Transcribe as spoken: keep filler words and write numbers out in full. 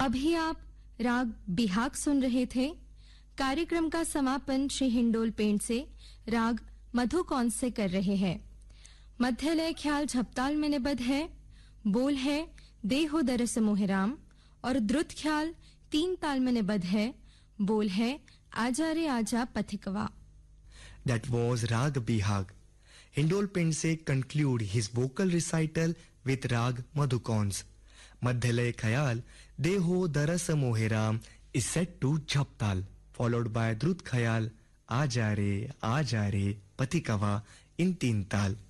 अभी आप राग बिहाग सुन रहे थे। कार्यक्रम का समापन श्री हिंडोल पेंट से राग मधुकौन से कर रहे हैं। मध्यलय ख्याल झपताल में निबद्ध है। बोल है दे हो दरस मोहराम और द्रुत ख्याल तीन ताल में निबद्ध है। बोल है आजा रे आजा पथिकवा। That was Rag Bihag. Hindol Pense conclude his vocal recital with Rag Madhukons. Madhyalay Khayal Deho Daras Moheram is set to Jhaptal, followed by Drut Khayal Aja Re Aja Re Patikava in Teen Tal.